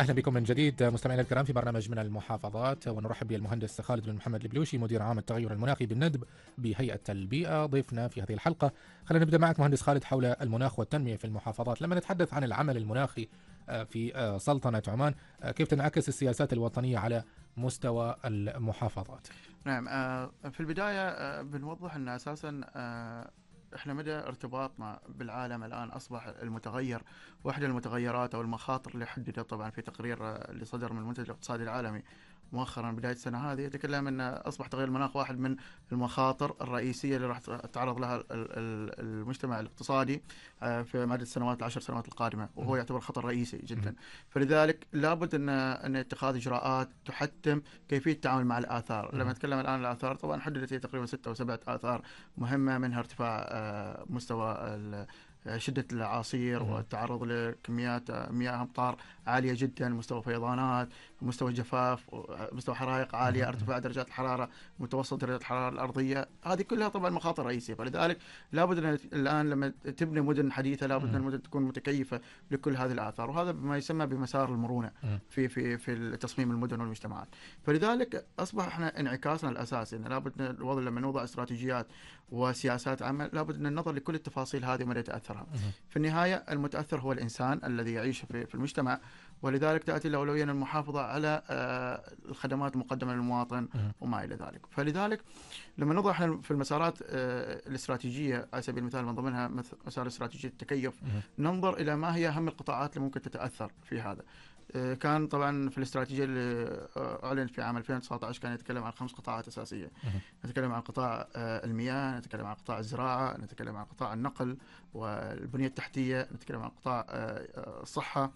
أهلا بكم من جديد مستمعينا الكرام في برنامج من المحافظات، ونرحب بالمهندس خالد بن محمد البلوشي مدير عام التغير المناخي بالندب بهيئة البيئة ضيفنا في هذه الحلقة. خلينا نبدأ معك مهندس خالد حول المناخ والتنمية في المحافظات. لما نتحدث عن العمل المناخي في سلطنة عمان، كيف تنعكس السياسات الوطنية على مستوى المحافظات؟ نعم. في البداية بنوضح أن أساسا احنا مدى ارتباطنا بالعالم الآن أصبح المتغير واحدة المتغيرات أو المخاطر اللي حددت طبعا في تقرير اللي صدر من المنتدى الاقتصادي العالمي مؤخرا بداية السنة هذه، يتكلم أن أصبح تغير المناخ واحد من المخاطر الرئيسية اللي راح تتعرض لها المجتمع الاقتصادي في مدى السنوات ال10 سنوات القادمة، وهو يعتبر خطر رئيسي جدا. فلذلك لابد أن اتخاذ إجراءات تحتم كيفية التعامل مع الآثار. لما نتكلم الآن عن الآثار طبعا حددت هي تقريبا 6 أو 7 آثار مهمة، منها ارتفاع مستوى شدة الأعاصير والتعرض لكميات مياه أمطار عالية جدا، مستوى فيضانات، مستوى جفاف، مستوى حرائق عالية، ارتفاع درجات الحرارة، متوسط درجات الحرارة الأرضية. هذه كلها طبعا مخاطر رئيسية. فلذلك لابد أن الآن لما تبني مدن حديثة لابد أن المدن تكون متكيفة لكل هذه الآثار، وهذا ما يسمى بمسار المرونة في تصميم المدن والمجتمعات. فلذلك أصبح احنا انعكاسنا الأساسي أن لابد الوضع لما نوضع استراتيجيات وسياسات عمل لابد أن النظر لكل التفاصيل هذه ومدى تأثرها. في النهاية المتأثر هو الإنسان الذي يعيش في المجتمع، ولذلك تأتي الأولوية المحافظة على الخدمات المقدمة للمواطن وما إلى ذلك. فلذلك لما نضع في المسارات الاستراتيجية على سبيل المثال من ضمنها مسار استراتيجية التكيف، ننظر إلى ما هي أهم القطاعات اللي ممكن تتأثر في هذا. كان طبعا في الاستراتيجية اللي أعلن في عام 2019 كان يتكلم عن 5 قطاعات أساسية. نتكلم عن قطاع المياه، نتكلم عن قطاع الزراعة، نتكلم عن قطاع النقل والبنية التحتية، نتكلم عن قطاع الصحة.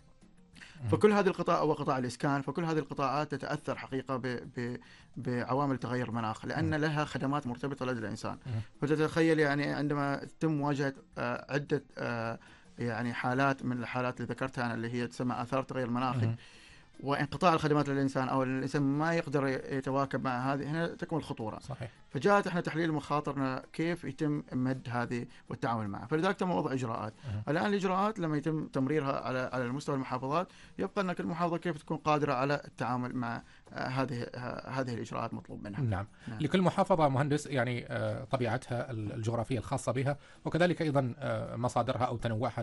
فكل هذه القطاع وقطاع الإسكان، فكل هذه القطاعات تتأثر حقيقة بعوامل تغير المناخ لأن لها خدمات مرتبطة لدى الإنسان. فتتخيل يعني عندما تتم مواجهة عدة يعني حالات من الحالات اللي ذكرتها أنا اللي هي تسمى آثار تغير المناخي وانقطاع الخدمات للإنسان أو الإنسان ما يقدر يتواكب مع هذه، هنا تكمن الخطورة. صحيح. فجاءت احنا تحليل مخاطرنا كيف يتم مد هذه والتعامل معها، فلذلك تم وضع إجراءات. الآن الإجراءات لما يتم تمريرها على المستوى المحافظات يبقى أن كل محافظة كيف تكون قادرة على التعامل مع هذه الإجراءات مطلوب منها. نعم. لكل محافظة مهندس يعني طبيعتها الجغرافية الخاصة بها، وكذلك أيضا مصادرها أو تنوعها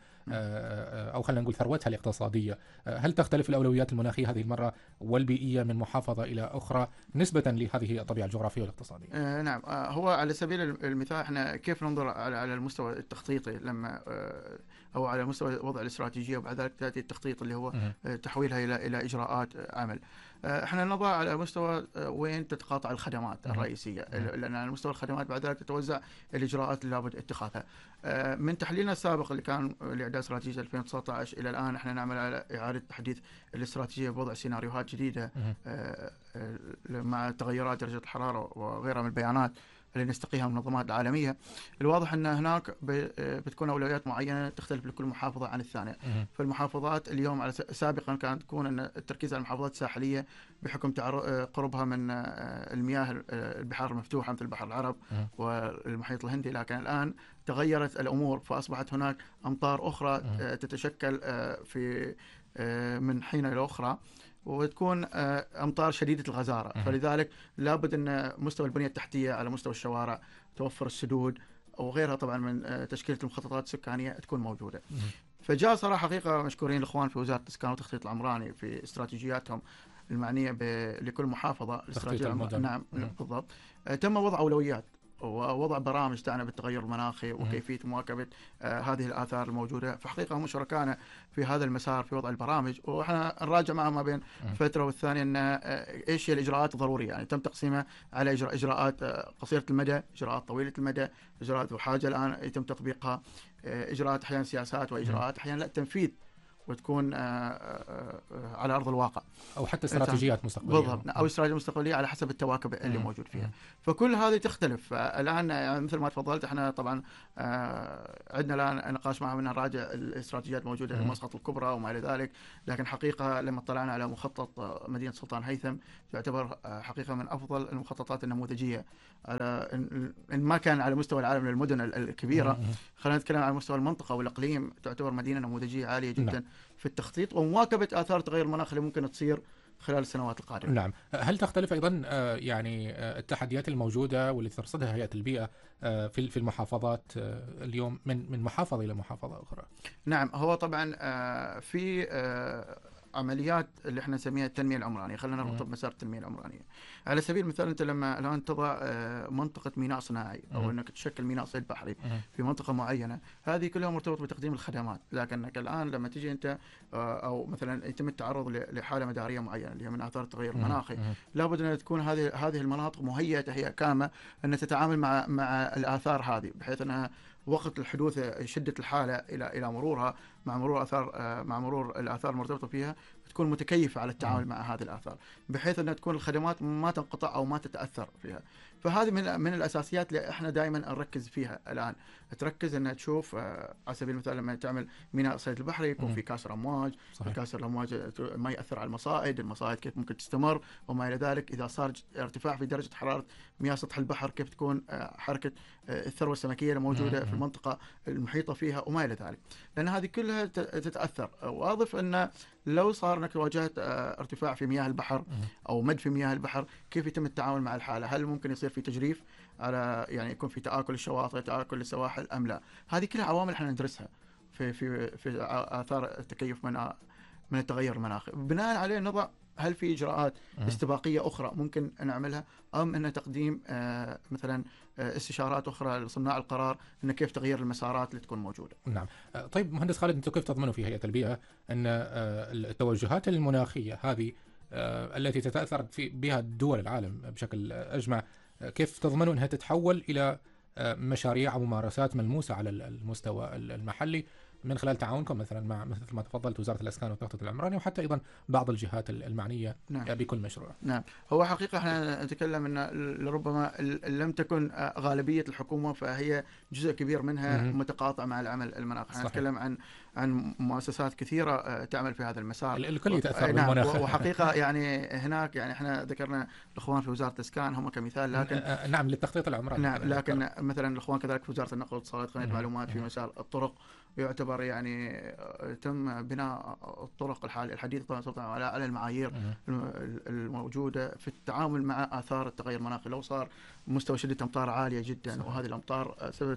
أو خلينا نقول ثروتها الاقتصادية. هل تختلف الأولويات المناخية هذه المرة والبيئية من محافظة إلى أخرى نسبة لهذه الطبيعة الجغرافية والاقتصادية؟ نعم. هو على سبيل المثال احنا كيف ننظر على المستوى التخطيطي لما أو على مستوى وضع الاستراتيجية، وبعد ذلك تأتي التخطيط اللي هو تحويلها إلى إجراءات عمل. احنا نضع على مستوى وين تتقاطع الخدمات الرئيسية، لأن على مستوى الخدمات بعد ذلك تتوزع الإجراءات اللي لابد اتخاذها. من تحليلنا السابق اللي كان لإعداد استراتيجية 2019 إلى الآن احنا نعمل على إعادة تحديث الاستراتيجية بوضع سيناريوهات جديدة مع تغيرات درجة الحرارة وغيرها من البيانات اللي نستقيها من المنظمات العالمية. الواضح أن هناك بتكون أولويات معينة تختلف لكل محافظة عن الثانية. فالمحافظات اليوم على سابقا كانت تكون أن التركيز على المحافظات الساحلية بحكم قربها من المياه البحار المفتوحة مثل بحر العرب والمحيط الهندي، لكن الآن تغيرت الأمور فأصبحت هناك أمطار أخرى تتشكل في من حين إلى أخرى وتكون أمطار شديدة الغزارة. فلذلك لابد أن مستوى البنية التحتية على مستوى الشوارع، توفر السدود وغيرها طبعا من تشكيلة المخططات السكانية تكون موجودة. فجاء صراحة حقيقة مشكورين الإخوان في وزارة الإسكان والتخطيط العمراني في استراتيجياتهم المعنية لكل محافظة نعم بالضبط. تم وضع أولويات ووضع برامج تعنى بالتغير المناخي وكيفية مواكبة هذه الآثار الموجودة. فحقيقة هم شركائنا في هذا المسار في وضع البرامج، وإحنا نراجع معهم ما بين فترة والثانية أن إيش هي الإجراءات الضرورية. يعني تم تقسيمها على إجراءات قصيرة المدى، إجراءات طويلة المدى، إجراءات ذو حاجة الآن يتم تطبيقها، إجراءات أحيانا سياسات وإجراءات أحيانا لا تنفيذ وتكون على أرض الواقع، أو حتى استراتيجيات مستقبلية. بالضبط، أو استراتيجية مستقبلية على حسب التواكب اللي موجود فيها. فكل هذه تختلف. الآن يعني مثل ما تفضلت احنا طبعا عندنا الآن نقاش معهم أن نراجع الاستراتيجيات الموجودة المسقط الكبرى وما إلى ذلك. لكن حقيقة لما اطلعنا على مخطط مدينة سلطان هيثم يعتبر حقيقة من أفضل المخططات النموذجية على إن ما كان على مستوى العالم للمدن الكبيرة، خلينا نتكلم على مستوى المنطقة والإقليم، تعتبر مدينة نموذجية عالية جدا في التخطيط ومواكبة آثار تغير المناخ اللي ممكن تصير خلال السنوات القادمة. نعم. هل تختلف أيضا يعني التحديات الموجودة واللي ترصدها هيئة البيئة في المحافظات اليوم من محافظة إلى محافظة أخرى؟ نعم، هو طبعا في عمليات اللي احنا نسميها التنميه العمرانيه، خلينا نربط بمسار التنميه العمرانيه. على سبيل المثال انت لما الان تضع منطقه ميناء صناعي او انك تشكل ميناء صيد بحري في منطقه معينه، هذه كلها مرتبطه بتقديم الخدمات، لكنك الان لما تجي انت او مثلا يتم التعرض لحاله مداريه معينه اللي هي من اثار التغير المناخي، لابد ان تكون هذه المناطق مهيئه تهيئه كامله ان تتعامل مع الاثار هذه، بحيث انها وقت الحدوث شدة الحالة إلى مرورها مع مرور الآثار المرتبطة فيها تكون متكيفة على التعامل مع هذه الآثار، بحيث أن تكون الخدمات ما تنقطع أو ما تتأثر فيها. فهذه من الأساسيات اللي احنا دائما نركز فيها الآن، تركز أن تشوف على سبيل المثال لما تعمل ميناء صيد البحري يكون في كاسر أمواج، كاسر الأمواج ما يأثر على المصائد كيف ممكن تستمر وما إلى ذلك. إذا صار ارتفاع في درجة حرارة مياه سطح البحر كيف تكون حركة الثروة السمكية الموجودة في المنطقة المحيطة فيها وما إلى ذلك، لأن هذه كلها تتأثر. وأضف أن لو صار أنك واجهت ارتفاع في مياه البحر أو مد في مياه البحر، كيف يتم التعامل مع الحالة؟ هل ممكن يصير في تجريف على يعني يكون في تآكل الشواطئ، تآكل السواحل أم لا؟ هذه كلها عوامل احنا ندرسها في آثار التكيف من التغير المناخي. بناء عليه نضع هل في إجراءات استباقية أخرى ممكن نعملها، أم أن تقديم مثلا استشارات أخرى لصناع القرار أن كيف تغيير المسارات اللي تكون موجودة. نعم. طيب مهندس خالد، أنتم كيف تضمنوا في هيئة البيئة أن التوجهات المناخية هذه التي تتأثر بها دول العالم بشكل أجمع، كيف تضمنوا أنها تتحول إلى مشاريع أو ممارسات ملموسة على المستوى المحلي من خلال تعاونكم مثلا مثل ما تفضلت وزارة الإسكان والتخطيط العمراني وحتى أيضا بعض الجهات المعنية بكل مشروع؟ نعم، هو حقيقة احنا نتكلم أن لربما لم تكن غالبية الحكومة، فهي جزء كبير منها متقاطع مع العمل المناخي. احنا نتكلم عن مؤسسات كثيرة تعمل في هذا المسار، الكل يتأثر بالمناخ. وحقيقة يعني هناك يعني احنا ذكرنا الإخوان في وزارة الإسكان هم كمثال، لكن نعم للتخطيط العمراني. نعم، لكن مثلا الإخوان كذلك في وزارة النقل والاتصالات قناة معلومات في مسار الطرق، يعتبر يعني تم بناء الطرق الحديثة طبعا على المعايير الموجودة في التعامل مع آثار التغير المناخي. لو صار مستوى شدة أمطار عالية جدا وهذه الأمطار سببت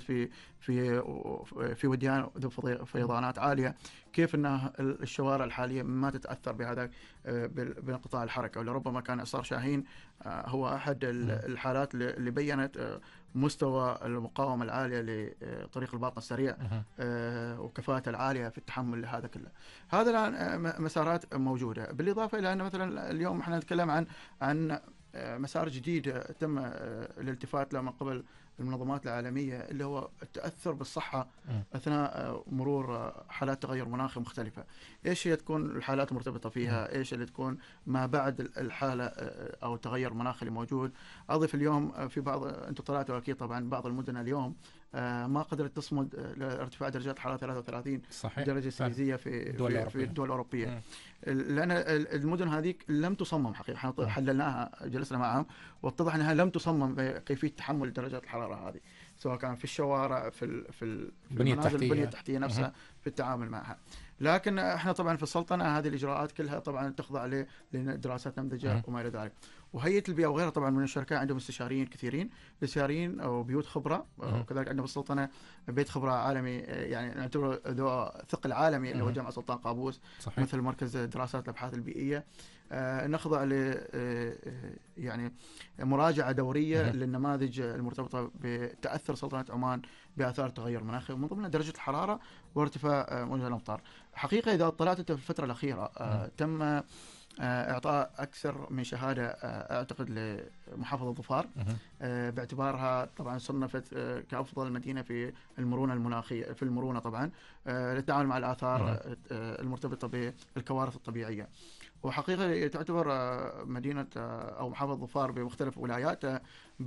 في وديان فيضانات عالية، كيف أن الشوارع الحالية ما تتأثر بهذا بانقطاع الحركة؟ ولربما كان إعصار شاهين هو أحد الحالات اللي بيّنت مستوى المقاومة العالية لطريق الباطن السريع وكفاءته العالية في التحمل لهذا كله. هذا الآن مسارات موجودة، بالإضافة إلى أن مثلا اليوم احنا نتكلم عن مسار جديد تم الالتفات له من قبل المنظمات العالمية، اللي هو التأثر بالصحة أثناء مرور حالات تغير مناخي مختلفة. إيش هي تكون الحالات المرتبطة فيها، إيش اللي تكون ما بعد الحالة أو التغير المناخي اللي موجود. أضف اليوم في بعض، أنتم طلعتوا أكيد طبعا، بعض المدن اليوم ما قدرت تصمد لارتفاع درجات الحرارة 33 درجة سلسية في الدول الأوروبية، لأن المدن هذيك لم تصمم حقيقة. احنا حللناها، جلسنا معهم واتضح أنها لم تصمم بكيفية تحمل درجات الحرارة هذه، سواء كان في الشوارع في المنازل البنية التحتية نفسها في التعامل معها. لكن احنا طبعا في السلطنة هذه الإجراءات كلها طبعا تخضع لدراسات نمذجة وما إلى ذلك. وهيئة البيئة وغيرها طبعا من الشركات عندهم استشاريين كثيرين، استشاريين أو بيوت خبرة، وكذلك عندنا في السلطنة بيت خبرة عالمي، يعني نعتبره ذو ثقل عالمي اللي هو جامعة سلطان قابوس. صحيح. مثل مركز دراسات الأبحاث البيئية. نخضع ل يعني مراجعة دورية للنماذج المرتبطة بتأثر سلطنة عمان بآثار التغير المناخي، ومن ضمنها درجة الحرارة وارتفاع موجة الأمطار. حقيقة إذا اطلعت أنت في الفترة الأخيرة تم إعطاء أكثر من شهادة أعتقد لمحافظة ظفار باعتبارها طبعا صنفت كأفضل مدينة في المرونة المناخية، في المرونة طبعا للتعامل مع الآثار المرتبطة بالكوارث الطبيعية. وحقيقة تعتبر مدينة أو محافظة ظفار بمختلف ولاياتها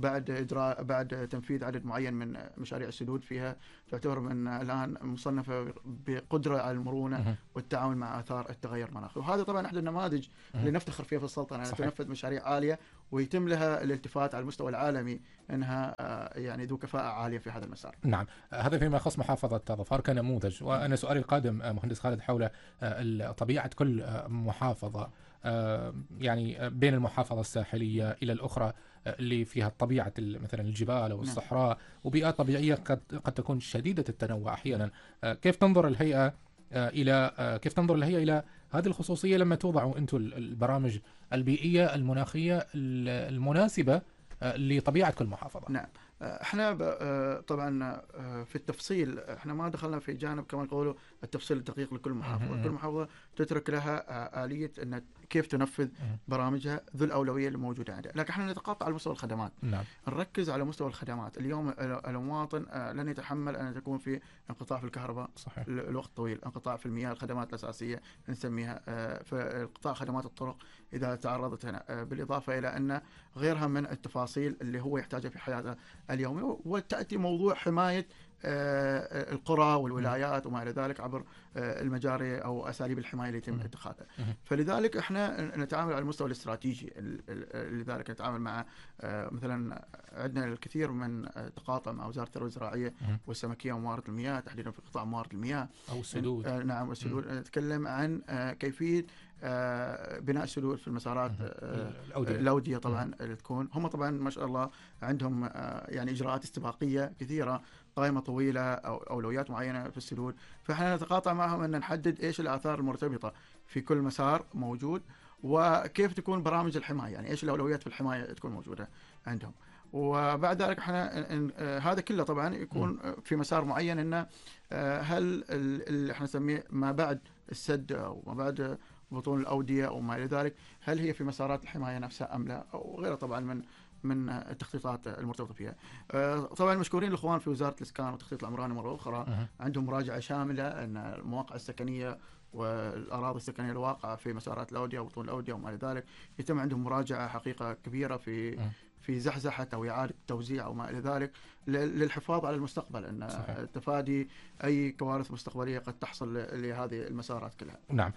بعد تنفيذ عدد معين من مشاريع السدود فيها، تعتبر من الآن مصنفة بقدرة على المرونة والتعامل مع آثار التغير المناخي. وهذا طبعا أحد النماذج اللي نفتخر فيها في السلطنة، تنفذ مشاريع عالية ويتم لها الالتفات على المستوى العالمي انها يعني ذو كفاءه عاليه في هذا المسار. نعم، هذا فيما يخص محافظة ظفار كنموذج. وأنا سؤالي القادم مهندس خالد حول طبيعة كل محافظة، يعني بين المحافظة الساحلية إلى الأخرى اللي فيها طبيعة مثلا الجبال أو الصحراء وبيئات طبيعية قد تكون شديدة التنوع أحيانا. كيف تنظر الهيئة إلى هذه الخصوصية لما توضعوا أنتم البرامج البيئية المناخية المناسبة لطبيعة كل محافظة؟ نعم، احنا طبعا في التفصيل احنا ما دخلنا في جانب كما يقولوا التفصيل الدقيق لكل محافظه. كل محافظه تترك لها اليه ان كيف تنفذ برامجها ذو الاولويه الموجوده عندها، لكن احنا نتقاطع على مستوى الخدمات. نعم. نركز على مستوى الخدمات. اليوم المواطن لن يتحمل ان تكون في انقطاع في الكهرباء صحيح. الوقت طويل، انقطاع في المياه، الخدمات الاساسيه نسميها، فانقطاع خدمات الطرق اذا تعرضت هنا، بالاضافه الى ان غيرها من التفاصيل اللي هو يحتاجها في حياته اليومي. وتأتي موضوع حماية القرى والولايات وما إلى ذلك عبر المجاري أو أساليب الحماية اللي يتم اتخاذها. فلذلك إحنا نتعامل على المستوى الاستراتيجي. لذلك نتعامل مع مثلا عندنا الكثير من تقاطع مع وزارة التربية الزراعية والسمكية وموارد المياه، تحديدا في قطاع موارد المياه أو السدود. نعم، والسدود. نتكلم عن كيفية بناء سدود في المسارات الأودية طبعا اللي تكون. هم طبعا ما شاء الله عندهم يعني إجراءات استباقية كثيرة، قائمة طويلة أو أولويات معينة في السدود. فإحنا نتقاطع معهم أن نحدد إيش الآثار المرتبطة في كل مسار موجود، وكيف تكون برامج الحماية، يعني إيش الأولويات في الحماية تكون موجودة عندهم. وبعد ذلك احنا هذا كله طبعا يكون في مسار معين، انه هل اللي احنا نسميه ما بعد السد او ما بعد بطون الأودية أو ما إلى ذلك، هل هي في مسارات الحماية نفسها أم لا، أو غيرها طبعا من التخطيطات المرتبطة فيها. طبعا مشكورين الإخوان في وزارة الإسكان والتخطيط العمراني مرة أخرى، عندهم مراجعة شاملة أن المواقع السكنية والأراضي السكنية الواقعة في مسارات الأودية وبطون الأودية وما إلى ذلك يتم عندهم مراجعة حقيقة كبيرة في زحزحة أو إعادة توزيع أو ما إلى ذلك للحفاظ على المستقبل، أن تفادي أي كوارث مستقبلية قد تحصل لهذه المسارات كلها. نعم.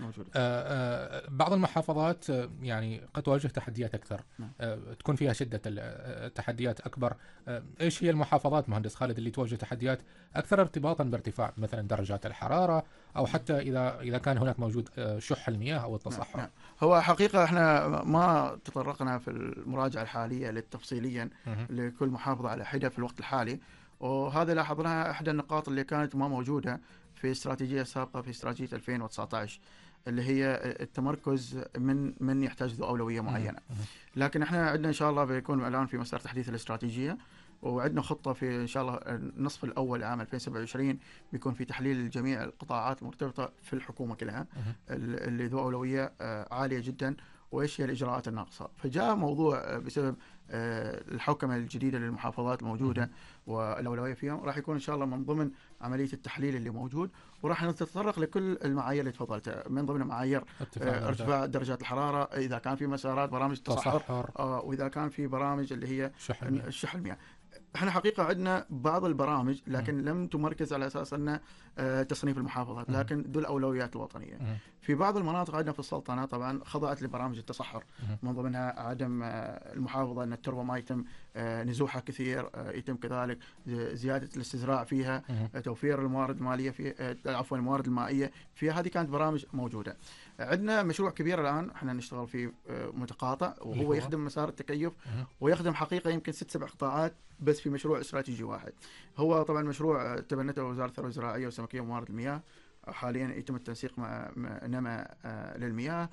بعض المحافظات يعني قد تواجه تحديات أكثر. نعم. تكون فيها شدة التحديات أكبر. إيش هي المحافظات مهندس خالد اللي تواجه تحديات أكثر ارتباطا بارتفاع مثلا درجات الحرارة، أو حتى إذا كان هناك موجود شح المياه أو التصحر؟ نعم. هو حقيقة احنا ما تطرقنا في المراجعة الحالية تفصيليا لكل محافظة على حدة في الوقت الحالي، وهذا لاحظناها احدى النقاط اللي كانت ما موجودة في استراتيجية سابقة في استراتيجية 2019 اللي هي التمركز من يحتاج ذو أولوية معينة. لكن احنا عندنا ان شاء الله بيكون الآن في مسار تحديث الاستراتيجية، وعندنا خطة في إن شاء الله النصف الأول لعام 2027 بيكون في تحليل جميع القطاعات المرتبطة في الحكومة كلها اللي ذو أولوية عالية جدا، وإيش هي الإجراءات الناقصة. فجاء موضوع بسبب الحوكمة الجديدة للمحافظات الموجودة والأولوية فيهم، راح يكون إن شاء الله من ضمن عملية التحليل اللي موجود، وراح نتطرق لكل المعايير اللي تفضلتها، من ضمن معايير ارتفاع درجات الحرارة، إذا كان في مسارات برامج تصحر، وإذا كان في برامج اللي هي شح المياه. احنا حقيقة عندنا بعض البرامج لكن لم تمركز على أساس أن تصنيف المحافظات، لكن ذو الأولويات الوطنية. في بعض المناطق عندنا في السلطنة طبعا خضعت لبرامج التصحر، من ضمنها عدم المحافظة أن التربة ما يتم نزوحها كثير، يتم كذلك زيادة الاستزراع فيها، توفير الموارد المالية في الموارد المائية فيها. هذه كانت برامج موجودة. عندنا مشروع كبير الآن احنا نشتغل فيه متقاطع، وهو يخدم مسار التكيف، ويخدم حقيقة يمكن 6-7 قطاعات بس في مشروع استراتيجي واحد. هو طبعا مشروع تبنته وزارة الثروة الزراعية والسمكية وموارد المياه، حاليا يتم التنسيق مع نما للمياه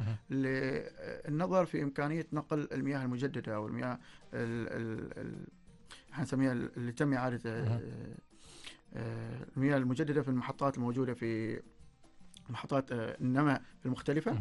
للنظر في إمكانية نقل المياه المجددة أو المياه نسميها اللي تم إعادة المياه المجددة في المحطات الموجودة في محطات نما المختلفة.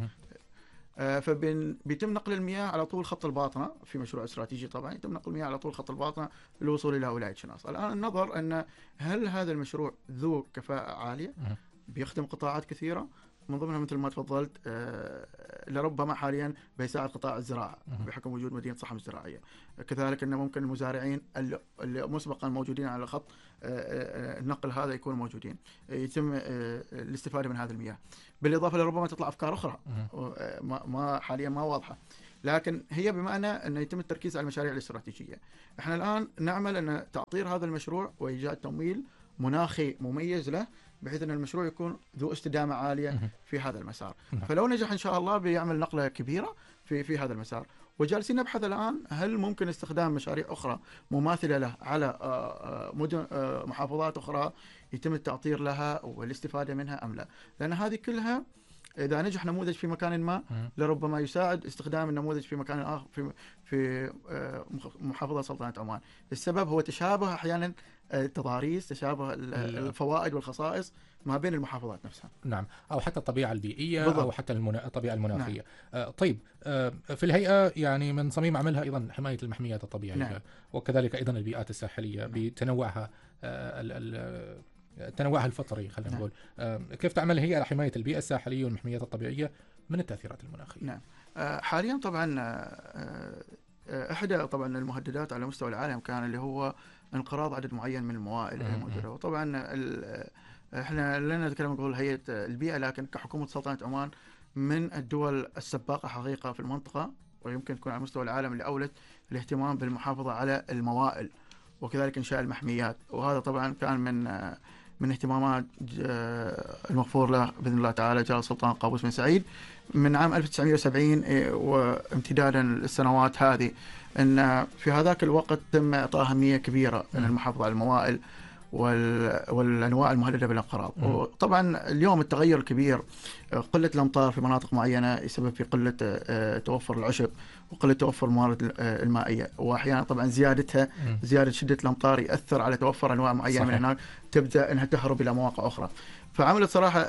فبيتم نقل المياه على طول خط الباطنة في مشروع استراتيجي، طبعا يتم نقل المياه على طول خط الباطنة للوصول إلى ولاية شناص. الآن النظر أن هل هذا المشروع ذو كفاءة عالية، بيخدم قطاعات كثيرة، من ضمنها مثل ما تفضلت لربما حاليا بيساعد قطاع الزراعة بحكم وجود مدينة صحم الزراعية. كذلك أنه ممكن المزارعين اللي مسبقا موجودين على خط النقل هذا يكونوا موجودين، يتم الاستفادة من هذه المياه. بالإضافة لربما تطلع أفكار أخرى ما حاليا ما واضحة، لكن هي بمعنى أنه يتم التركيز على المشاريع الاستراتيجية. احنا الآن نعمل أن تعطير هذا المشروع وإيجاد تمويل مناخي مميز له، بحيث أن المشروع يكون ذو استدامة عالية في هذا المسار. فلو نجح إن شاء الله بيعمل نقلة كبيرة في هذا المسار. وجالسين نبحث الآن هل ممكن استخدام مشاريع أخرى مماثلة له على مدن محافظات أخرى يتم التعطير لها والاستفادة منها أم لا، لأن هذه كلها إذا نجح نموذج في مكان ما لربما يساعد استخدام النموذج في مكان آخر في محافظة سلطنة عمان. السبب هو تشابه أحيانا التضاريس، تشابه الفوائد والخصائص ما بين المحافظات نفسها. نعم، أو حتى الطبيعة البيئية بالضبط. أو حتى الطبيعة المناخية. نعم. طيب، في الهيئة يعني من صميم عملها أيضا حماية المحميات الطبيعية. نعم. وكذلك أيضا البيئات الساحلية بتنوعها تنوعها الفطري خلينا نقول. كيف تعمل الهيئة على حماية البيئة الساحلية والمحميات الطبيعية من التأثيرات المناخية؟ نعم. حاليا طبعا إحدى طبعا المهددات على مستوى العالم كان اللي هو انقراض عدد معين من الموائل الموجودة. وطبعا احنا لنا نتكلم نقول هيئة البيئة، لكن كحكومة سلطنة عمان من الدول السباقة حقيقة في المنطقة، ويمكن تكون على مستوى العالم اللي أولت الاهتمام بالمحافظة على الموائل وكذلك إنشاء المحميات. وهذا طبعا كان من اهتمامات المغفور له بإذن الله تعالى جلالة السلطان قابوس بن سعيد من عام 1970 وامتدادا للسنوات هذه، أن في هذاك الوقت تم إعطاء أهمية كبيرة أن المحافظة على الموائل والأنواع المهددة بالانقراض. وطبعا اليوم التغير الكبير، قلة الأمطار في مناطق معينة يسبب في قلة توفر العشب وقلة توفر الموارد المائية، وأحيانا طبعا زيادة شدة الأمطار يأثر على توفر أنواع معينة من هناك، تبدأ أنها تهرب إلى مواقع أخرى. فعملت صراحة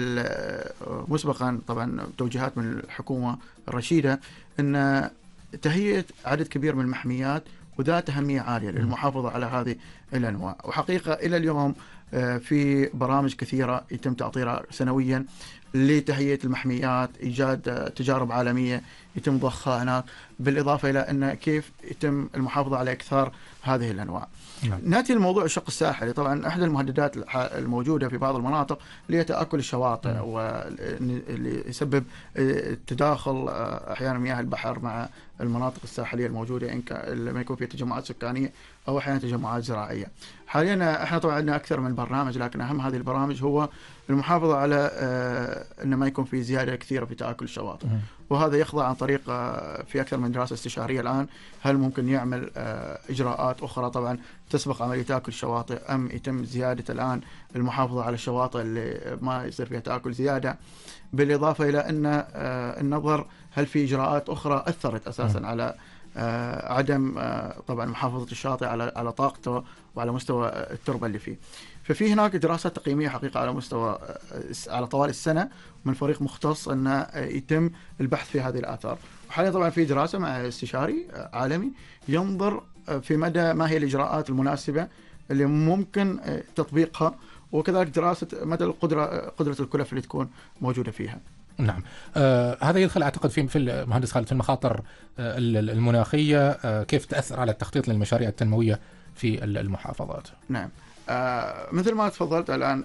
مسبقا طبعا توجيهات من الحكومة الرشيدة أن تهيئة عدد كبير من المحميات وذات أهمية عالية للمحافظة على هذه الأنواع. وحقيقة إلى اليوم في برامج كثيرة يتم تعطيرها سنويا لتهيئة المحميات، إيجاد تجارب عالمية يتم ضخها هناك، بالإضافة إلى أن كيف يتم المحافظة على إكثار هذه الأنواع. نأتي لموضوع الشق الساحلي. طبعا أحد المهددات الموجودة في بعض المناطق اللي هي تآكل الشواطئ، واللي يسبب تداخل أحيانا مياه البحر مع المناطق الساحلية الموجودة لما يكون فيها تجمعات سكانية أو أحيانا تجمعات زراعية. حاليا احنا طبعا عندنا أكثر من برنامج، لكن أهم هذه البرامج هو المحافظة على أن ما يكون في زيادة كثيرة في تآكل الشواطئ، وهذا يخضع عن طريق في أكثر من دراسة استشارية الآن هل ممكن يعمل إجراءات أخرى طبعا تسبق عملية تآكل الشواطئ، أم يتم زيادة الآن المحافظة على الشواطئ اللي ما يصير فيها تآكل زيادة، بالإضافة إلى أن النظر هل في إجراءات أخرى أثرت أساسا على عدم طبعا محافظة الشاطئ على طاقته وعلى مستوى التربة اللي فيه. ففي هناك دراسات تقييمية حقيقة على مستوى على طوال السنة من فريق مختص أن يتم البحث في هذه الآثار. وحاليا طبعا في دراسة مع استشاري عالمي ينظر في مدى ما هي الإجراءات المناسبة اللي ممكن تطبيقها، وكذلك دراسة مدى قدرة الكلف اللي تكون موجودة فيها. نعم. هذا يدخل أعتقد في المهندس خالد في المخاطر المناخية، كيف تأثر على التخطيط للمشاريع التنموية في المحافظات. نعم. مثل ما تفضلت الآن،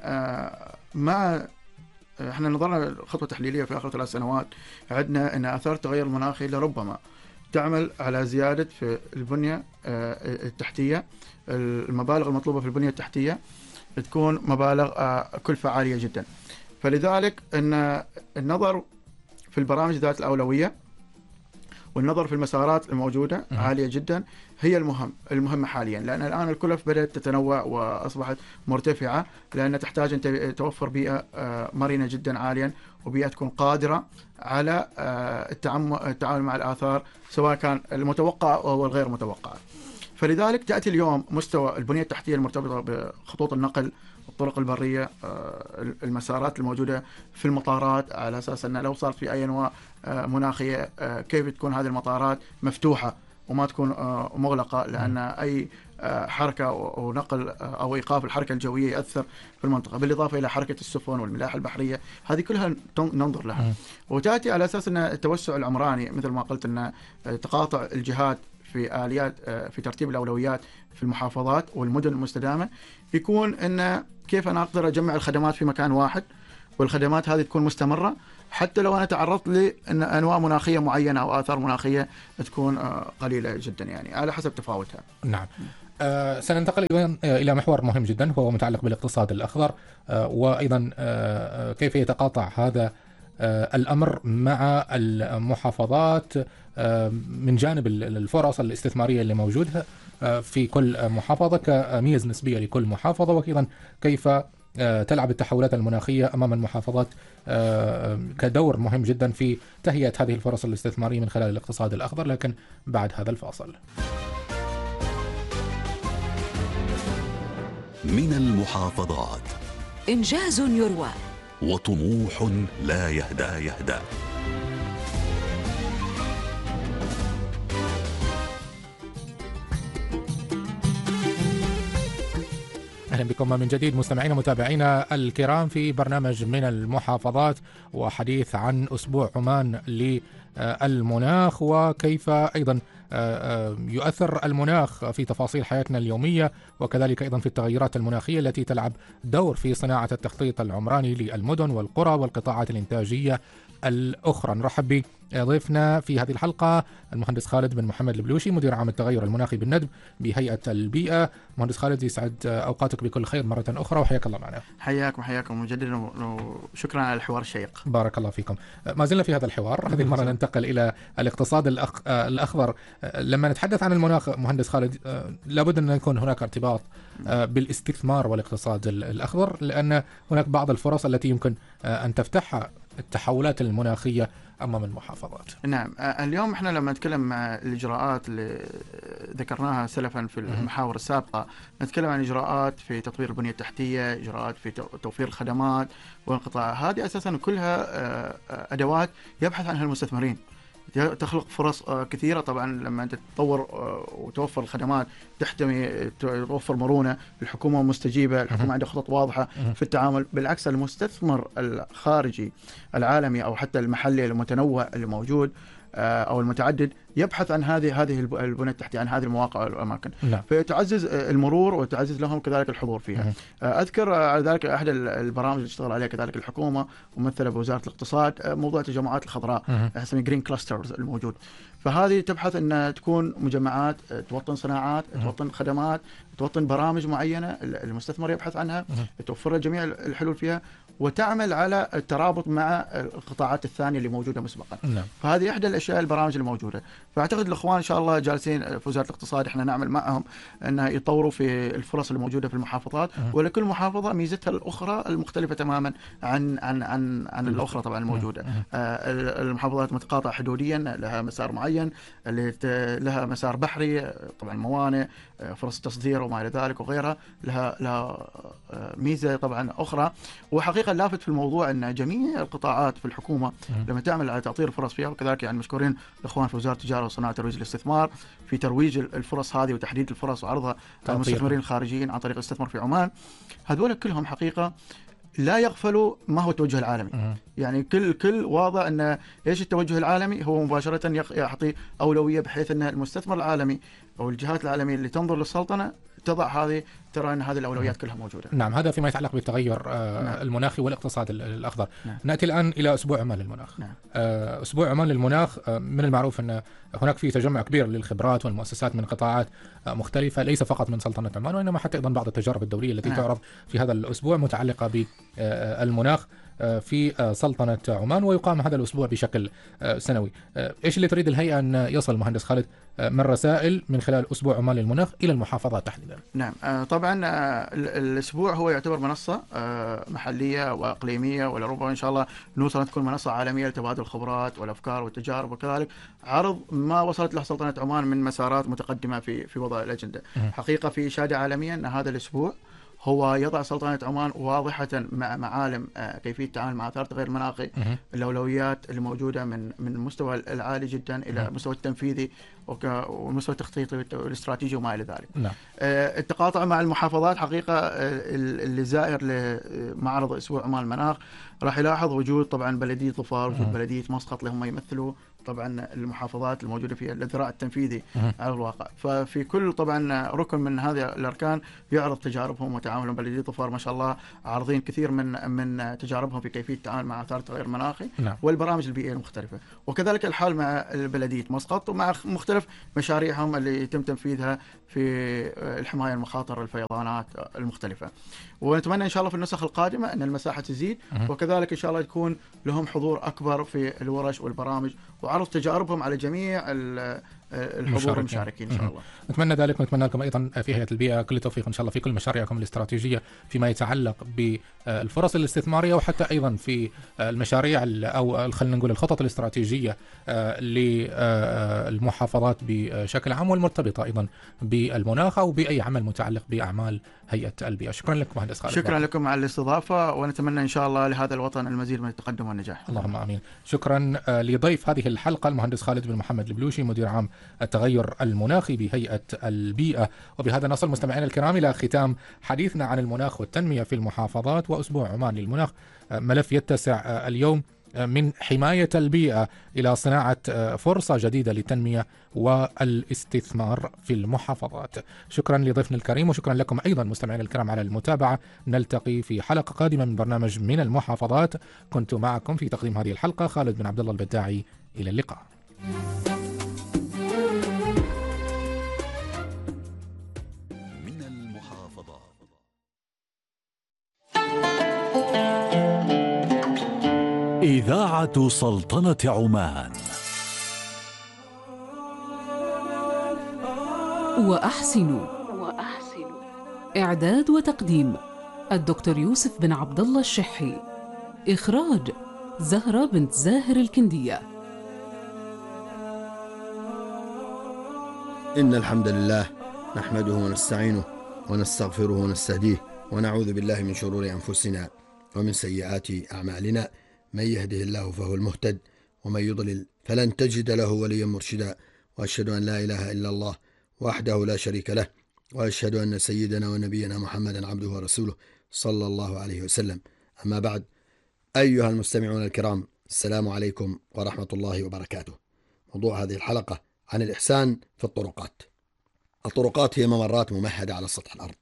احنا نظرنا خطوة تحليلية في آخر 3 سنوات، عندنا أن آثار التغير المناخي لربما تعمل على زيادة في البنية التحتية، المبالغ المطلوبة في البنية التحتية تكون مبالغ كلفة عالية جدا. فلذلك أن النظر في البرامج ذات الأولوية والنظر في المسارات الموجودة عالية جدا هي المهمة حاليا، لأن الآن الكلف بدأت تتنوع وأصبحت مرتفعة، لأن تحتاج أن توفر بيئة مرنة جدا عاليا، وبيئة تكون قادرة على التعامل مع الآثار سواء كان المتوقع أو الغير متوقع. فلذلك تأتي اليوم مستوى البنية التحتية المرتبطة بخطوط النقل، الطرق البرية، المسارات الموجودة في المطارات، على أساس أن لو صارت في أي أنواع مناخية كيف تكون هذه المطارات مفتوحة وما تكون مغلقة، لأن أي حركة ونقل أو إيقاف الحركة الجوية يأثر في المنطقة، بالإضافة إلى حركة السفن والملاحة البحرية، هذه كلها ننظر لها. وتأتي على أساس أن التوسع العمراني مثل ما قلت أن تقاطع الجهات في آليات في ترتيب الأولويات في المحافظات والمدن المستدامة، يكون أن كيف أنا أقدر أجمع الخدمات في مكان واحد، والخدمات هذه تكون مستمرة حتى لو أنا تعرضت لأنواع مناخية معينة أو آثار مناخية تكون قليلة جدا يعني على حسب تفاوتها. نعم. سننتقل إلى محور مهم جدا وهو متعلق بالاقتصاد الأخضر، وأيضا كيف يتقاطع هذا الأمر مع المحافظات من جانب الفرص الاستثمارية اللي موجودة في كل محافظة كميز نسبية لكل محافظة، وأيضا كيف تلعب التحولات المناخية أمام المحافظات كدور مهم جدا في تهيئة هذه الفرص الاستثمارية من خلال الاقتصاد الأخضر، لكن بعد هذا الفاصل. من المحافظات إنجاز يروى وطموح لا يهدأ. أهلا بكم من جديد مستمعينا متابعينا الكرام في برنامج من المحافظات، وحديث عن أسبوع عمان للمناخ وكيف أيضا يؤثر المناخ في تفاصيل حياتنا اليومية، وكذلك أيضا في التغيرات المناخية التي تلعب دور في صناعة التخطيط العمراني للمدن والقرى والقطاعات الإنتاجية الأخرى. نرحب بضيفنا في هذه الحلقة المهندس خالد بن محمد البلوشي، مدير عام التغير المناخي بالندب بهيئة البيئة. مهندس خالد، يسعد أوقاتك بكل خير مرة أخرى وحياك الله معنا. حياكم مجددا وشكرا على الحوار الشيق. بارك الله فيكم. ما زلنا في هذا الحوار، هذه المرة ننتقل إلى الاقتصاد الأخضر. لما نتحدث عن المناخ مهندس خالد، لابد أن يكون هناك ارتباط بالاستثمار والاقتصاد الأخضر، لأن هناك بعض الفرص التي يمكن أن تفتحها التحولات المناخية أمام المحافظات. نعم، اليوم احنا لما نتكلم عن الإجراءات اللي ذكرناها سلفا في المحاور السابقة، نتكلم عن إجراءات في تطوير البنية التحتية، إجراءات في توفير الخدمات والقطاع، هذه أساسا كلها أدوات يبحث عنها المستثمرين، تخلق فرص كثيرة. طبعا لما أنت تطور وتوفر الخدمات تحتمي توفر مرونة، الحكومة مستجيبة، الحكومة عندها خطط واضحة في التعامل. بالعكس المستثمر الخارجي العالمي أو حتى المحلي المتنوع اللي موجود أو المتعدد يبحث عن هذه البنى التحتية، عن هذه المواقع والأماكن، فتعزز المرور وتعزز لهم كذلك الحضور فيها. أذكر على ذلك أحد البرامج اللي اشتغل عليها كذلك الحكومة ممثلة بوزارة الاقتصاد، موضوع التجمعات الخضراء اسمه جرين كلاسترز الموجود. فهذه تبحث أن تكون مجمعات توطن صناعات، توطن خدمات، توطن برامج معينة المستثمر يبحث عنها، توفر جميع الحلول فيها، وتعمل على الترابط مع القطاعات الثانية اللي موجودة مسبقا. فهذه إحدى الأشياء البرامج الموجودة. فأعتقد الأخوان إن شاء الله جالسين في وزارة الاقتصاد إحنا نعمل معهم أن يطوروا في الفرص الموجودة في المحافظات، ولكل محافظة ميزتها الأخرى المختلفة تماما عن الأخرى طبعا الموجودة. المحافظات متقاطعة حدوديا، لها مسار معين، لها مسار بحري، طبعا موانئ، فرص تصدير وما إلى ذلك وغيرها، لها ميزة طبعا أخرى. وحقيقة لافت في الموضوع أن جميع القطاعات في الحكومة لما تعمل على تعطير الفرص فيها، وكذلك يعني مشكورين الإخوان في وزارة التجارة والصناعة وترويج الاستثمار في ترويج الفرص هذه وتحديد الفرص وعرضها للمستثمرين الخارجيين عن طريق الاستثمار في عمان. هذول كلهم حقيقة لا يغفلوا ما هو التوجه العالمي. يعني كل واضح أن إيش التوجه العالمي هو مباشرة يعطي أولوية، بحيث أن المستثمر العالمي أو الجهات العالمية اللي تنظر للسلطنة تضع ترى أن هذه الأولويات كلها موجودة. نعم، هذا فيما يتعلق بالتغير المناخي والاقتصاد الأخضر. نأتي الآن إلى أسبوع عمان للمناخ. أسبوع عمان للمناخ، من المعروف أن هناك في تجمع كبير للخبرات والمؤسسات من قطاعات مختلفة، ليس فقط من سلطنة عمان وإنما حتى أيضا بعض التجارب الدولية التي تعرض في هذا الأسبوع متعلقة بالمناخ في سلطنة عمان، ويقام هذا الأسبوع بشكل سنوي. إيش اللي تريد الهيئة أن يصل مهندس خالد من رسائل من خلال أسبوع عمان للمناخ إلى المحافظات تحديدا؟ نعم، طبعا الأسبوع هو يعتبر منصة محلية وإقليمية، ولربما إن شاء الله نوصل أن تكون منصة عالمية لتبادل الخبرات والأفكار والتجارب، وكذلك عرض ما وصلت له سلطنة عمان من مسارات متقدمة في وضع الأجندة. حقيقة في إشادة عالميا أن هذا الأسبوع هو يضع سلطنة عمان واضحة مع معالم كيفية التعامل مع آثار التغير المناخي، الأولويات اللي موجودة من المستوى العالي جدا إلى المستوى التنفيذي والمستوى التخطيطي والاستراتيجي وما إلى ذلك. نعم. التقاطع مع المحافظات حقيقة، اللي زائر لمعرض أسبوع عمان المناخ راح يلاحظ وجود طبعا بلدية ظفار، وجود بلدية مسقط اللي هم يمثلوا طبعا المحافظات الموجودة في الذراع التنفيذي على الواقع. ففي كل طبعا ركن من هذه الأركان يعرض تجاربهم وتعاملهم. بلدية ظفار ما شاء الله عارضين كثير من تجاربهم في كيفية التعامل مع آثار التغير المناخي والبرامج البيئية المختلفة. وكذلك الحال مع بلدية مسقط ومع مختلف مشاريعهم اللي يتم تنفيذها في الحماية من مخاطر الفيضانات المختلفة. ونتمنى إن شاء الله في النسخ القادمة أن المساحة تزيد، وكذلك إن شاء الله يكون لهم حضور أكبر في الورش والبرامج وعرض تجاربهم على جميع الحضور المشاركين إن شاء الله. نتمنى ذلك، ونتمنى لكم أيضا في هيئة البيئة كل التوفيق إن شاء الله في كل مشاريعكم الاستراتيجية فيما يتعلق بالفرص الاستثمارية، وحتى أيضا في المشاريع أو خلينا نقول الخطط الاستراتيجية للمحافظات بشكل عام، والمرتبطة أيضا بالمناخ أو بأي عمل متعلق بأعمال هيئة البيئة. شكرا لك مهندس خالد. شكرا لكم على الاستضافة، ونتمنى إن شاء الله لهذا الوطن المزيد من التقدم والنجاح. اللهم آمين. شكرا لضيف هذه الحلقة المهندس خالد بن محمد البلوشي، مدير عام التغير المناخي بهيئة البيئة. وبهذا نصل مستمعينا الكرام إلى ختام حديثنا عن المناخ والتنمية في المحافظات وأسبوع عمان للمناخ، ملف يتسع اليوم من حماية البيئة إلى صناعة فرصة جديدة للتنمية والاستثمار في المحافظات. شكرا لضيفنا الكريم، وشكرا لكم أيضا مستمعينا الكرام على المتابعة. نلتقي في حلقة قادمة من برنامج من المحافظات. كنت معكم في تقديم هذه الحلقة خالد بن عبد الله البداعي. إلى اللقاء. من المحافظات. إذاعة سلطنة عمان. وأحسنوا. إعداد وتقديم الدكتور يوسف بن عبد الله الشحي. إخراج زهرة بنت زاهر الكندية. إن الحمد لله نحمده ونستعينه ونستغفره ونستهديه، ونعوذ بالله من شرور أنفسنا ومن سيئات أعمالنا. من يهده الله فهو المهتد، ومن يضلل فلن تجد له وليا مرشدا. وأشهد أن لا إله إلا الله وحده لا شريك له، وأشهد أن سيدنا ونبينا محمدا عبده ورسوله صلى الله عليه وسلم. أما بعد، أيها المستمعون الكرام، السلام عليكم ورحمة الله وبركاته. موضوع هذه الحلقة عن الإحسان في الطرقات. الطرقات هي ممرات ممهدة على سطح الأرض،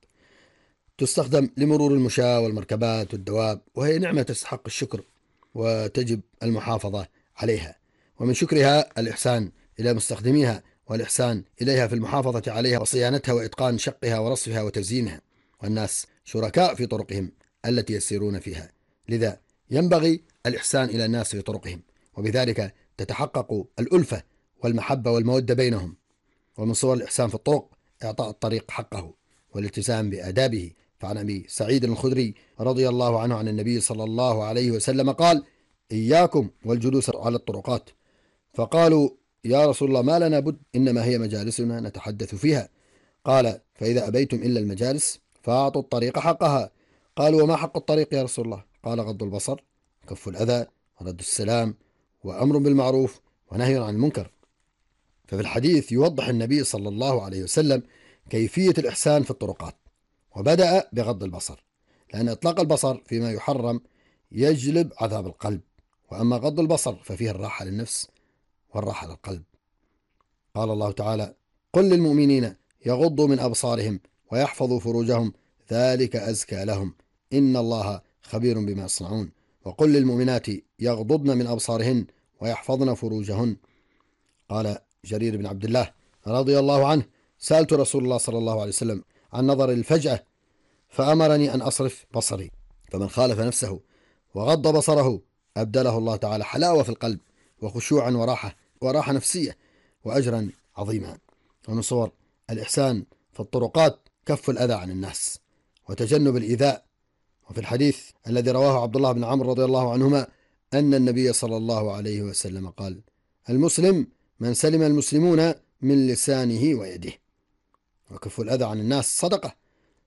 تستخدم لمرور المشاة والمركبات والدواب، وهي نعمة تستحق الشكر وتجب المحافظة عليها. ومن شكرها الإحسان إلى مستخدميها، والإحسان إليها في المحافظة عليها وصيانتها وإتقان شقها ورصفها وتزيينها. والناس شركاء في طرقهم التي يسيرون فيها، لذا ينبغي الإحسان إلى الناس في طرقهم، وبذلك تتحقق الألفة والمحبة والمودة بينهم. ومن صور الإحسان في الطرق إعطاء الطريق حقه والالتزام بآدابه. فعن أبي سعيد الخدري رضي الله عنه عن النبي صلى الله عليه وسلم قال: إياكم والجلوس على الطرقات. فقالوا: يا رسول الله، ما لنا بد، إنما هي مجالسنا نتحدث فيها. قال: فإذا أبيتم إلا المجالس فأعطوا الطريق حقها. قالوا: وما حق الطريق يا رسول الله؟ قال: غض البصر، كف الأذى، ورد السلام، وأمر بالمعروف، ونهي عن المنكر. ففي الحديث يوضح النبي صلى الله عليه وسلم كيفية الإحسان في الطرقات، وبدأ بغض البصر، لأن إطلاق البصر فيما يحرم يجلب عذاب القلب، وأما غض البصر ففيه الراحة للنفس والراحة للقلب. قال الله تعالى: قل للمؤمنين يغضوا من أبصارهم ويحفظوا فروجهم ذلك أزكى لهم إن الله خبير بما يصنعون. وقل للمؤمنات يغضضن من أبصارهن ويحفظن فروجهن. قال جرير بن عبد الله رضي الله عنه: سألت رسول الله صلى الله عليه وسلم عن نظر الفجأة فأمرني أن أصرف بصري، فمن خالف نفسه وغض بصره أبدله الله تعالى حلاوة في القلب وخشوعا وراحة نفسية وأجرا عظيما. ومن صور الإحسان في الطرقات كف الأذى عن الناس وتجنب الإيذاء. وفي الحديث الذي رواه عبد الله بن عمرو رضي الله عنهما أن النبي صلى الله عليه وسلم قال: المسلم من سلم المسلمون من لسانه ويده. وكف الأذى عن الناس صدقة،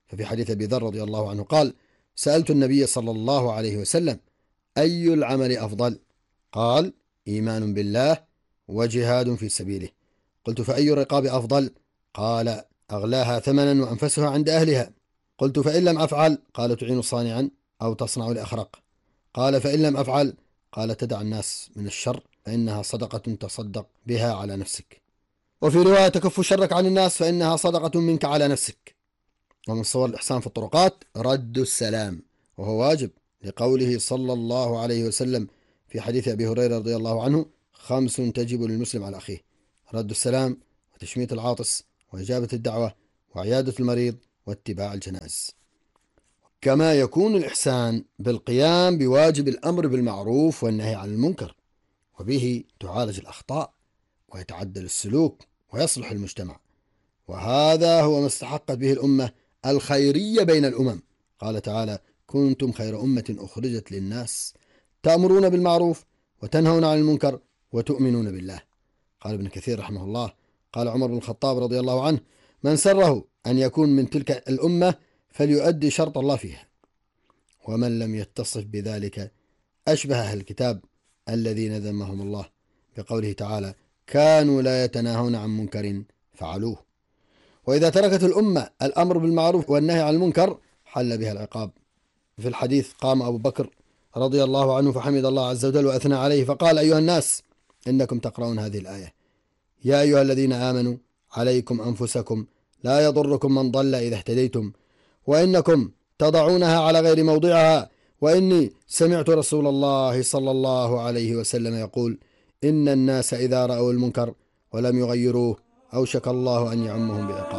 ففي حديث أبي ذر رضي الله عنه قال: سألت النبي صلى الله عليه وسلم: أي العمل أفضل؟ قال: إيمان بالله وجهاد في سبيله. قلت: فأي الرقاب أفضل؟ قال: أغلاها ثمنا وأنفسها عند أهلها. قلت: فإن لم أفعل؟ قال: تعين صانعا أو تصنع لأخرق. قال: فإن لم أفعل؟ قال: تدع الناس من الشر فإنها صدقة تصدق بها على نفسك. وفي رواية: تكف شرك عن الناس فإنها صدقة منك على نفسك. ومن صور الإحسان في الطرقات رد السلام، وهو واجب، لقوله صلى الله عليه وسلم في حديث أبي هريرة رضي الله عنه: 5 تجب للمسلم على أخيه: رد السلام، وتشميت العاطس، وإجابة الدعوة، وعيادة المريض، واتباع الجنائز. كما يكون الإحسان بالقيام بواجب الأمر بالمعروف والنهي عن المنكر، وبه تعالج الأخطاء ويتعدل السلوك ويصلح المجتمع، وهذا هو ما استحقت به الأمة الخيرية بين الأمم. قال تعالى: كنتم خير أمة أخرجت للناس تأمرون بالمعروف وتنهون عن المنكر وتؤمنون بالله. قال ابن كثير رحمه الله: قال عمر بن الخطاب رضي الله عنه: من سره أن يكون من تلك الأمة فليؤدي شرط الله فيها، ومن لم يتصف بذلك أشبه أهل الكتاب الذين ذمهم الله بقوله تعالى: كانوا لا يتناهون عن منكر فعلوه. وإذا تركت الأمة الأمر بالمعروف والنهي عن المنكر حل بها العقاب. في الحديث: قام أبو بكر رضي الله عنه فحمد الله عز وجل وأثنى عليه فقال: أيها الناس، إنكم تقرؤون هذه الآية: يا أيها الذين آمنوا عليكم أنفسكم لا يضركم من ضل إذا اهتديتم، وإنكم تضعونها على غير موضعها، وإني سمعت رسول الله صلى الله عليه وسلم يقول: إن الناس إذا رأوا المنكر ولم يغيروه أوشك الله أن يعمهم بعقاب.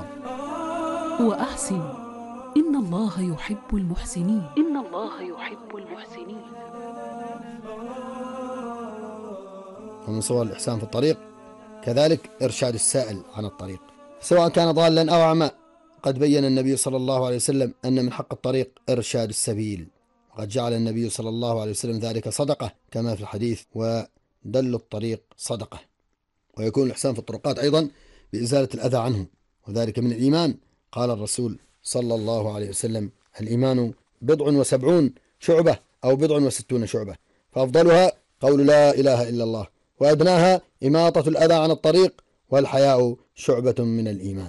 وأحسن إن الله يحب المحسنين. إن الله يحب المحسنين. ومن صور الإحسان في الطريق كذلك إرشاد السائل عن الطريق سواء كان ضالا أو أعمى. قد بين النبي صلى الله عليه وسلم أن من حق الطريق إرشاد السبيل، وقد جعل النبي صلى الله عليه وسلم ذلك صدقة كما في الحديث: ودل الطريق صدقة. ويكون الإحسان في الطرقات أيضا بإزالة الأذى عنه، وذلك من الإيمان. قال الرسول صلى الله عليه وسلم: الإيمان 70 شعبة أو 60 شعبة، فأفضلها قول لا إله إلا الله، وأدناها إماطة الأذى عن الطريق، والحياء شعبة من الإيمان.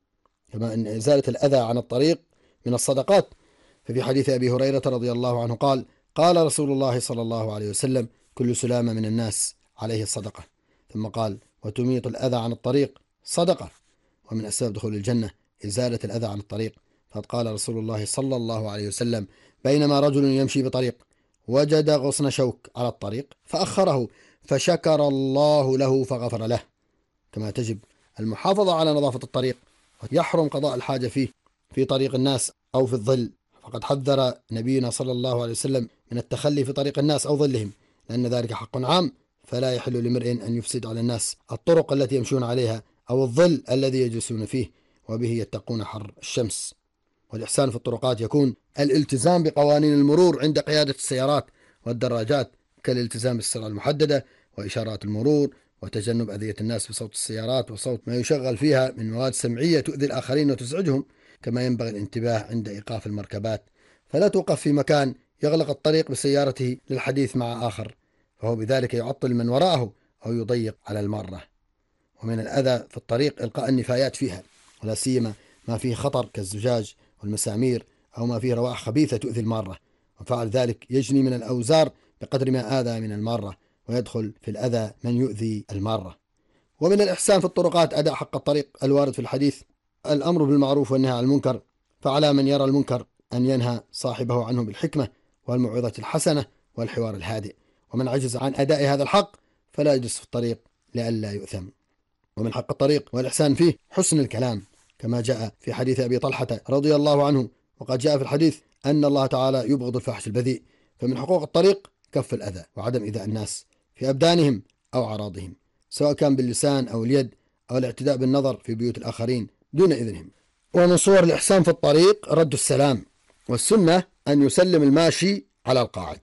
كما أن إزالة الأذى عن الطريق من الصدقات. ففي حديث أبي هريرة رضي الله عنه قال: قال رسول الله صلى الله عليه وسلم: كل سلامة من الناس عليه الصدقة. ثم قال: وتميط الأذى عن الطريق صدقة. ومن أسباب دخول الجنة إزالة الأذى عن الطريق. فقد قال رسول الله صلى الله عليه وسلم: بينما رجل يمشي بطريق وجد غصن شوك على الطريق فأخره فشكر الله له فغفر له. كما تجب المحافظة على نظافة الطريق، ويحرم قضاء الحاجة فيه في طريق الناس أو في الظل. فقد حذر نبينا صلى الله عليه وسلم من التخلي في طريق الناس أو ظلهم، لأن ذلك حق عام، فلا يحل لامرئ أن يفسد على الناس الطرق التي يمشون عليها أو الظل الذي يجلسون فيه، وبه يتقون حر الشمس. والإحسان في الطرقات يكون الالتزام بقوانين المرور عند قيادة السيارات والدراجات، كالالتزام بالسرعة المحددة وإشارات المرور، وتجنب أذية الناس بصوت السيارات وصوت ما يشغل فيها من مواد سمعية تؤذي الآخرين وتزعجهم. كما ينبغي الانتباه عند إيقاف المركبات، فلا توقف في مكان يغلق الطريق بسيارته للحديث مع آخر، فهو بذلك يعطل من وراءه أو يضيق على المارة. ومن الأذى في الطريق إلقاء النفايات فيها، ولا سيما ما فيه خطر كالزجاج والمسامير، أو ما فيه روائح خبيثة تؤذي المارة، وفعل ذلك يجني من الأوزار بقدر ما آذى من المارة، ويدخل في الأذى من يؤذي المارة. ومن الإحسان في الطرقات أداء حق الطريق الوارد في الحديث: الأمر بالمعروف والنهي عن المنكر، فعلى من يرى المنكر أن ينهى صاحبه عنه بالحكمة والموعظة الحسنة والحوار الهادئ، ومن عجز عن أداء هذا الحق فلا يجلس في الطريق لئلا يؤثم. ومن حق الطريق والإحسان فيه حسن الكلام، كما جاء في حديث أبي طلحة رضي الله عنه. وقد جاء في الحديث أن الله تعالى يبغض الفحش البذيء، فمن حقوق الطريق كف الأذى وعدم إيذاء الناس في أبدانهم أو أعراضهم، سواء كان باللسان أو اليد أو الاعتداء بالنظر في بيوت الآخرين دون إذنهم. ومن صور الإحسان في الطريق رد السلام، والسنة أن يسلم الماشي على القاعد،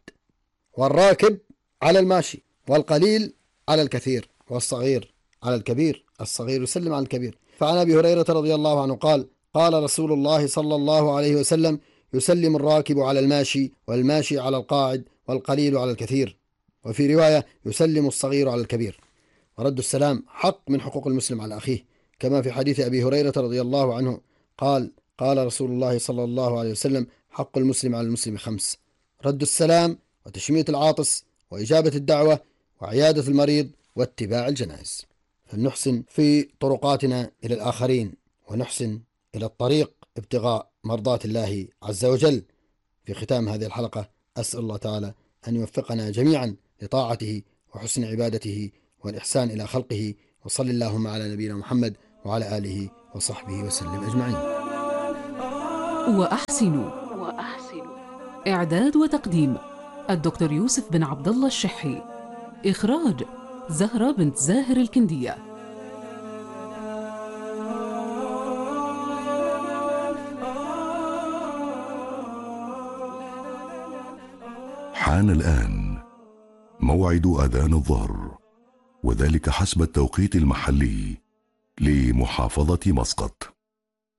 والراكب على الماشي، والقليل على الكثير، والصغير على الكبير، الصغير يسلم على الكبير. فعن أبي هريرة رضي الله عنه قال: قال رسول الله صلى الله عليه وسلم: يسلم الراكب على الماشي، والماشي على القاعد، والقليل على الكثير. وفي رواية: يسلم الصغير على الكبير. ورد السلام حق من حقوق المسلم على أخيه، كما في حديث أبي هريرة رضي الله عنه قال: قال رسول الله صلى الله عليه وسلم: حق المسلم على المسلم 5: رد السلام، وتشميت العاطس، وإجابة الدعوة، وعيادة المريض، واتباع الجنائز. فلنحسن في طرقاتنا إلى الآخرين، ونحسن إلى الطريق ابتغاء مرضات الله عز وجل. في ختام هذه الحلقة أسأل الله تعالى أن يوفقنا جميعا لطاعته وحسن عبادته والإحسان إلى خلقه. وصل اللهم على نبينا محمد وعلى آله وصحبه وسلم أجمعين. وأحسنوا. إعداد وتقديم الدكتور يوسف بن عبد الله الشحي. إخراج زهرة بنت زاهر الكندية. حان الآن موعد أذان الظهر، وذلك حسب التوقيت المحلي لمحافظة مسقط.